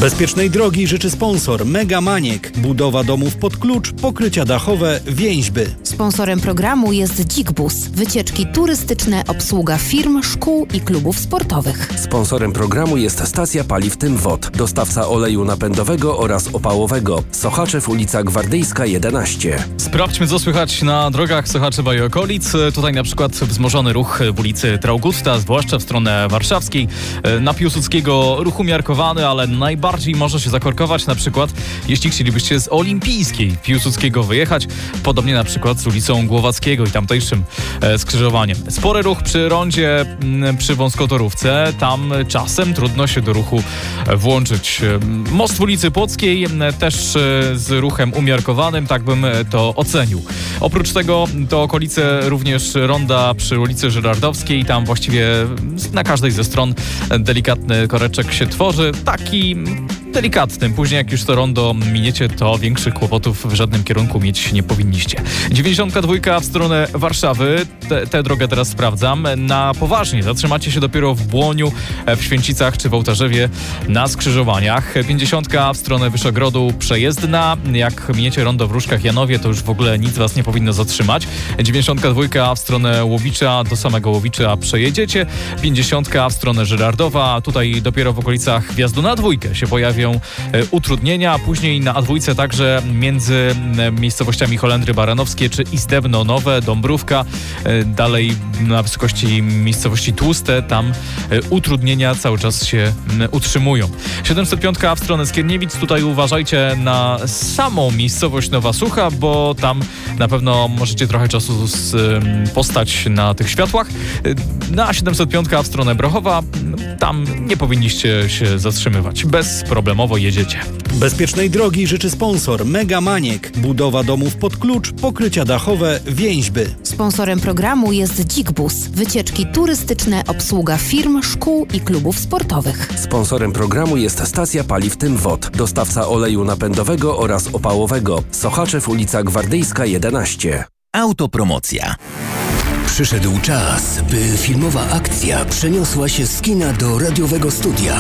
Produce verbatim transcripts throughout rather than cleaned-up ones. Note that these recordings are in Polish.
Bezpiecznej drogi życzy sponsor Mega Maniek. Budowa domów pod klucz, pokrycia dachowe, więźby. Sponsorem programu jest Dzik-Bus. Wycieczki turystyczne, obsługa firm, szkół i klubów sportowych. Sponsorem programu jest stacja paliw Tym Wod. Dostawca oleju napędowego oraz opałowego. Sochaczew, ulica Gwardyjska jedenaście. Sprawdźmy, co słychać na drogach Sochaczewa i okolic. Tutaj na przykład wzmożony ruch w ulicy Traugutta, zwłaszcza w stronę warszawskiej. Na Piłsudskiego ruch umiarkowany, ale najbardziej może się zakorkować na przykład, jeśli chcielibyście z Olimpijskiej Piłsudskiego wyjechać, podobnie na przykład z ulicą Głowackiego i tamtejszym e, skrzyżowaniem. Spory ruch przy rondzie m, przy wąskotorówce, tam czasem trudno się do ruchu włączyć. Most w ulicy Płockiej m, też e, z ruchem umiarkowanym, tak bym to ocenił. Oprócz tego to okolice również ronda przy ulicy Żyrardowskiej, tam właściwie na każdej ze stron delikatny koreczek się tworzy, taki delikatnym. Później jak już to rondo miniecie, to większych kłopotów w żadnym kierunku mieć nie powinniście. dziewięćdziesiątka dwa w stronę Warszawy. Te, tę drogę teraz sprawdzam. Na poważnie zatrzymacie się dopiero w Błoniu, w Święcicach czy w Ołtarzewie na skrzyżowaniach. pięćdziesiątka w stronę Wyszogrodu przejezdna. Jak miniecie rondo w Różkach Janowie, to już w ogóle nic was nie powinno zatrzymać. dziewięćdziesiątka dwa w stronę Łowicza, do samego Łowicza przejedziecie. pięćdziesiątka w stronę Żyrardowa. Tutaj dopiero w okolicach wjazdu na dwójkę się pojawią utrudnienia, a później na A dwa także między miejscowościami Holendry Baranowskie czy Istebno Nowe, Dąbrówka, dalej na wysokości miejscowości Tłuste, tam utrudnienia cały czas się utrzymują. siedemset pięć w stronę Skierniewic, tutaj uważajcie na samą miejscowość Nowa Sucha, bo tam na pewno możecie trochę czasu postać na tych światłach. Na siedemset pięć w stronę Brochowa, tam nie powinniście się zatrzymywać. Bezproblemowo jedziecie. Bezpiecznej drogi życzy sponsor Mega Maniek. Budowa domów pod klucz, pokrycia dachowe, więźby. Sponsorem programu jest Dzik-Bus. Wycieczki turystyczne, obsługa firm, szkół i klubów sportowych. Sponsorem programu jest stacja paliw Tym Wod. Dostawca oleju napędowego oraz opałowego. Sochaczew, ulica Gwardyjska jedenaście. Autopromocja. Przyszedł czas, by filmowa akcja przeniosła się z kina do radiowego studia.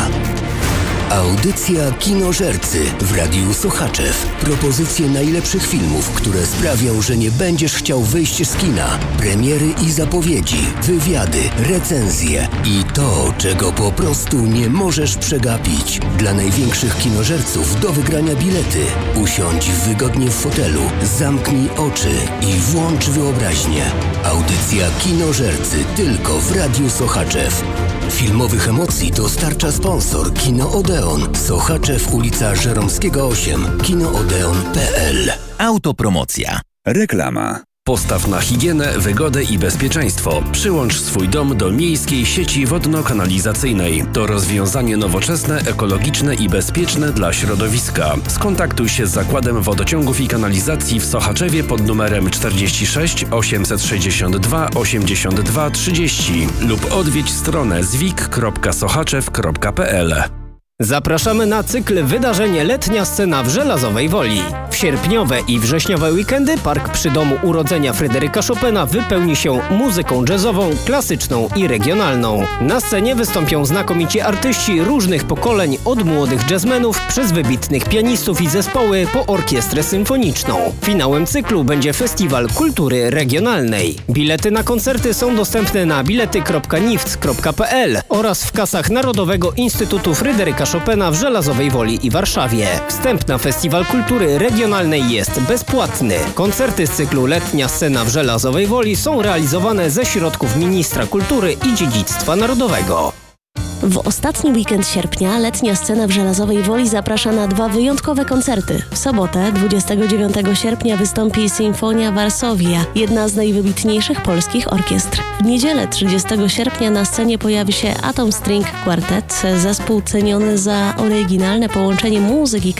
Audycja Kinożercy w Radiu Sochaczew. Propozycje najlepszych filmów, które sprawią, że nie będziesz chciał wyjść z kina. Premiery i zapowiedzi, wywiady, recenzje i to, czego po prostu nie możesz przegapić. Dla największych kinożerców do wygrania bilety. Usiądź wygodnie w fotelu, zamknij oczy i włącz wyobraźnię. Audycja Kinożercy tylko w Radiu Sochaczew. Filmowych emocji dostarcza sponsor Kino Odeon. Sochaczew, ulica Żeromskiego osiem. kinoodeon kropka p l. Autopromocja. Reklama. Postaw na higienę, wygodę i bezpieczeństwo. Przyłącz swój dom do miejskiej sieci wodno-kanalizacyjnej. To rozwiązanie nowoczesne, ekologiczne i bezpieczne dla środowiska. Skontaktuj się z Zakładem Wodociągów i Kanalizacji w Sochaczewie pod numerem czterdzieści sześć osiemset sześćdziesiąt dwa osiemdziesiąt dwa trzydzieści lub odwiedź stronę zwik kropka sochaczew kropka p l. Zapraszamy na cykl Wydarzenie Letnia Scena w Żelazowej Woli. W sierpniowe i wrześniowe weekendy Park przy Domu Urodzenia Fryderyka Chopina wypełni się muzyką jazzową, klasyczną i regionalną. Na scenie wystąpią znakomici artyści różnych pokoleń, od młodych jazzmenów przez wybitnych pianistów i zespoły po orkiestrę symfoniczną. Finałem cyklu będzie Festiwal Kultury Regionalnej. Bilety na koncerty są dostępne na bilety kropka niwc kropka p l oraz w kasach Narodowego Instytutu Fryderyka Chopina w Żelazowej Woli i Warszawie. Wstęp na Festiwal Kultury Regionalnej jest bezpłatny. Koncerty z cyklu Letnia Scena w Żelazowej Woli są realizowane ze środków Ministra Kultury i Dziedzictwa Narodowego. W ostatni weekend sierpnia Letnia Scena w Żelazowej Woli zaprasza na dwa wyjątkowe koncerty. W sobotę, dwudziestego dziewiątego sierpnia wystąpi Symfonia Varsovia, jedna z najwybitniejszych polskich orkiestr. W niedzielę, trzydziestego sierpnia na scenie pojawi się Atom String Quartet, zespół ceniony za oryginalne połączenie muzyki